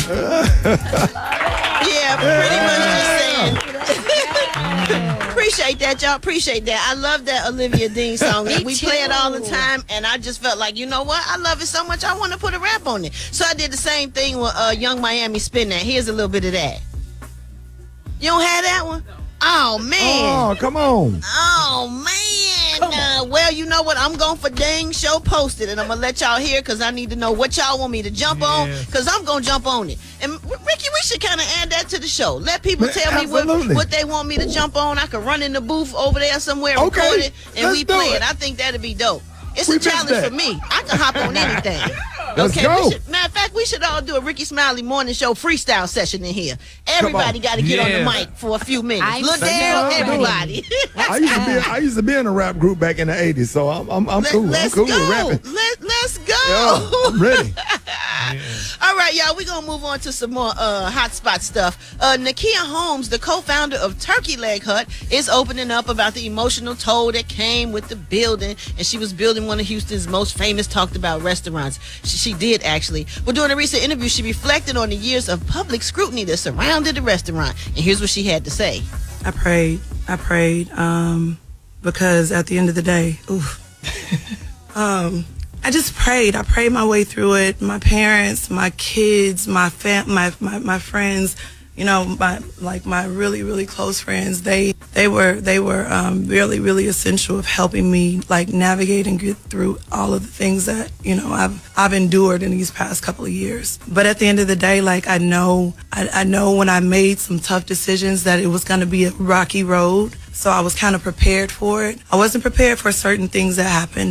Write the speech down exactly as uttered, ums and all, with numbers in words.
Yeah, pretty much just saying. Appreciate that, y'all. Appreciate that. I love that Olivia Dean song. We too. play it all the time, and I just felt like, you know what? I love it so much, I want to put a rap on it. So I did the same thing with uh, Young Miami Spin That. Here's a little bit of that. You don't have that one? Oh, man. Oh, come on. Oh, man. Uh, well, you know what? I'm going for dang show posted, and I'm going to let y'all hear because I need to know what y'all want me to jump on because I'm going to jump on it. And Ricky, we should kind of add that to the show. Let people Man, tell me what, absolutely. what they want me to jump on. I could run in the booth over there somewhere, Okay, record it, and let's we do play it. it. I think that'd be dope. It's We a missed challenge that. for me. I can hop on anything. Let's okay, go. We should, matter of fact, we should all do a Ricky Smiley morning show freestyle session in here. Everybody got to get on Yeah. the mic for a few minutes. I'm Liddell, so everybody. I used to be I used to be in a rap group back in the eighties, so I'm I'm, I'm Let, cool. I'm let's cool go. with rapping. Let, let's go. Yeah, I'm ready. All right, y'all, we're going to move on to some more uh, hotspot stuff. Uh, Nakia Holmes, the co-founder of Turkey Leg Hut, is opening up about the emotional toll that came with the building, and she was building one of Houston's most famous talked about restaurants. She, she did, actually. But during a recent interview, she reflected on the years of public scrutiny that surrounded the restaurant, and here's what she had to say. I prayed. I prayed um, because at the end of the day, oof, um, I just prayed. I prayed my way through it. My parents, my kids, my fam, my, my my friends, you know, my like my really really close friends. They they were they were um, really really essential of helping me like navigate and get through all of the things that you know I've I've endured in these past couple of years. But at the end of the day, like I know I, I know when I made some tough decisions that it was going to be a rocky road. So I was kind of prepared for it. I wasn't prepared for certain things that happened.